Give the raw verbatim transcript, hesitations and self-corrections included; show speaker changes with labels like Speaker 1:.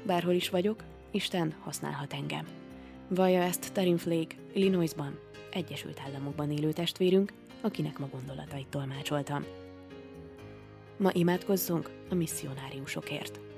Speaker 1: bárhol is vagyok, Isten használhat engem. Vallja ezt Tarin Flake, Illinoisban, Egyesült Államokban élő testvérünk, akinek ma gondolatait tolmácsoltam. Ma imádkozzunk a misszionáriusokért.